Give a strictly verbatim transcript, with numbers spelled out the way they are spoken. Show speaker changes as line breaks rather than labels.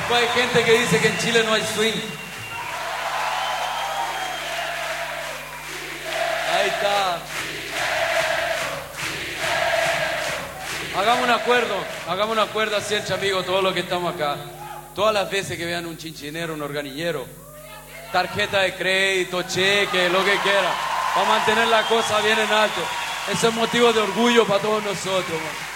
Después hay gente que dice que en Chile no hay swing. Ahí está. Hagamos un acuerdo, hagamos un acuerdo así entre amigos, todos los que estamos acá. Todas las veces que vean un chinchinero, un organillero, tarjeta de crédito, cheque, lo que quiera, para mantener la cosa bien en alto. Eso es motivo de orgullo para todos nosotros, man.